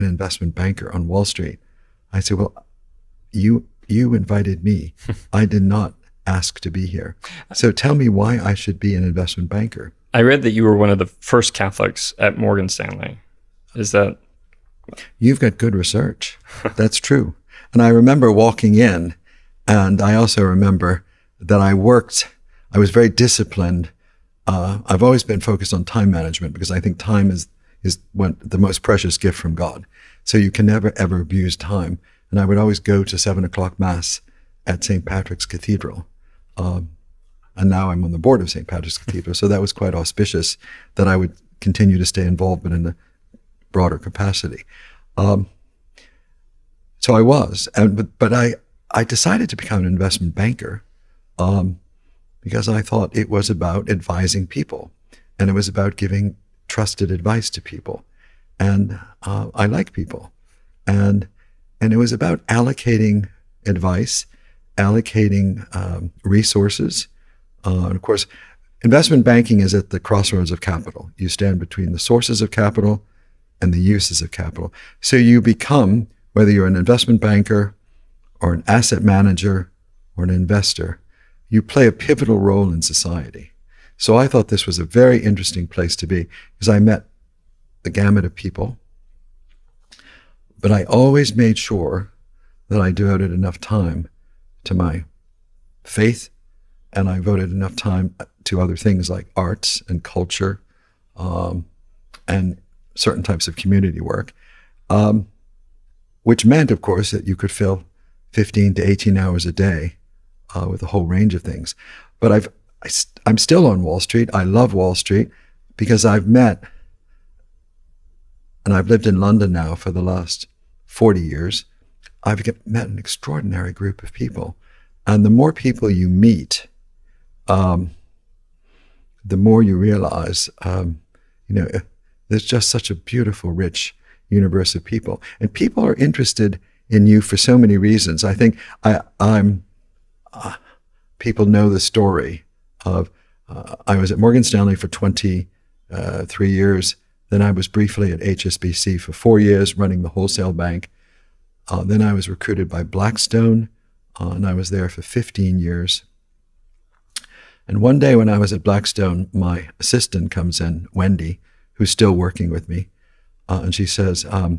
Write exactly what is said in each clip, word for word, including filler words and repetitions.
an investment banker on Wall Street. I said, well, you you invited me. I did not ask to be here. So tell me why I should be an investment banker. I read that you were one of the first Catholics at Morgan Stanley. Is that? You've got good research. That's true. And I remember walking in, and I also remember that I worked, I was very disciplined. Uh, I've always been focused on time management because I think time is, is what, the most precious gift from God. So you can never, ever abuse time. And I would always go to seven o'clock Mass at Saint Patrick's Cathedral. Um, and now I'm on the board of Saint Patrick's Cathedral. So that was quite auspicious that I would continue to stay involved, but in a broader capacity. Um, so I was, and but, but I, I decided to become an investment banker um, because I thought it was about advising people, and it was about giving trusted advice to people. And uh, I like people. And and it was about allocating advice, allocating um, resources. Uh, and of course, investment banking is at the crossroads of capital. You stand between the sources of capital and the uses of capital. So you become, whether you're an investment banker or an asset manager or an investor, you play a pivotal role in society. So I thought this was a very interesting place to be because I met the gamut of people, but I always made sure that I devoted enough time to my faith, and I devoted enough time to other things like arts and culture um, and certain types of community work, um, which meant, of course, that you could fill fifteen to eighteen hours a day uh, with a whole range of things. But I've, I, I'm still on Wall Street. I love Wall Street because I've met, and I've lived in London now for the last forty years, I've met an extraordinary group of people. And the more people you meet, um, the more you realize, um, you know, there's just such a beautiful, rich universe of people. And people are interested in you for so many reasons. I think I, I'm, uh, people know the story of, uh, I was at Morgan Stanley for twenty-three years. Then I was briefly at H S B C for four years, running the wholesale bank. Uh, then I was recruited by Blackstone, uh, and I was there for fifteen years. And one day when I was at Blackstone, my assistant comes in, Wendy, who's still working with me, uh, and she says, um,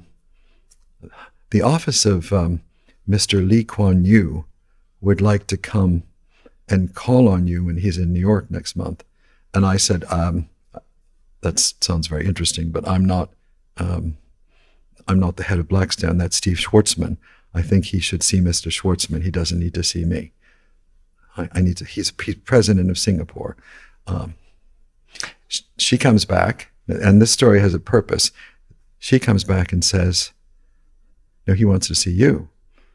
the office of um, Mister Lee Kuan Yew would like to come and call on you when he's in New York next month. And I said, um, that sounds very interesting, but I'm not, um, I'm not the head of Blackstone. That's Steve Schwartzman. I think he should see Mister Schwartzman. He doesn't need to see me. I, I need to, he's, he's president of Singapore. Um, sh- she comes back, and this story has a purpose. She comes back and says, no, he wants to see you.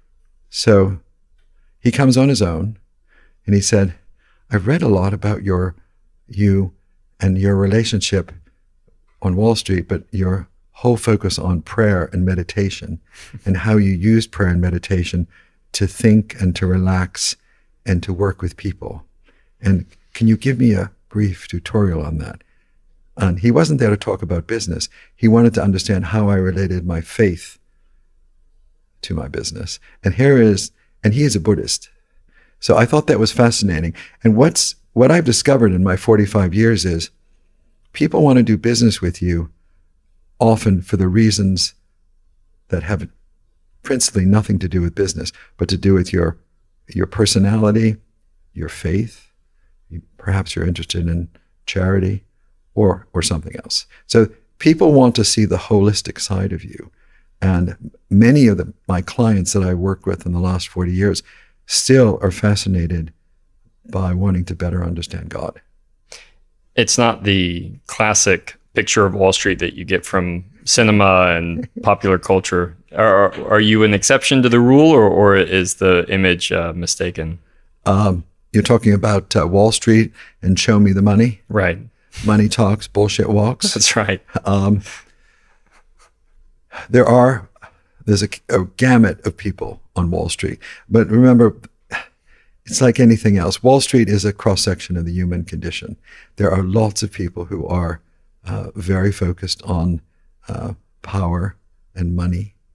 So he comes on his own, and he said, I've read a lot about your, you and your relationship on Wall Street, but your whole focus on prayer and meditation and how you use prayer and meditation to think and to relax and to work with people. And can you give me a brief tutorial on that? And he wasn't there to talk about business. He wanted to understand how I related my faith to my business. And here is, and he is a Buddhist. So I thought that was fascinating. And what's, what I've discovered in my forty-five years is people want to do business with you often for the reasons that have principally nothing to do with business, but to do with your your personality, your faith. Perhaps you're interested in charity or or something else. So people want to see the holistic side of you. And many of the, my clients that I worked with in the last forty years still are fascinated by wanting to better understand God. It's not the classic picture of Wall Street that you get from cinema and popular culture. Are, are you an exception to the rule, or, or is the image uh, mistaken? Um, you're talking about uh, Wall Street and show me the money? Right. Money talks, bullshit walks. That's right. Um, there are, there's a, a gamut of people on Wall Street. But remember, it's like anything else. Wall Street is a cross-section of the human condition. There are lots of people who are uh, very focused on uh, power and money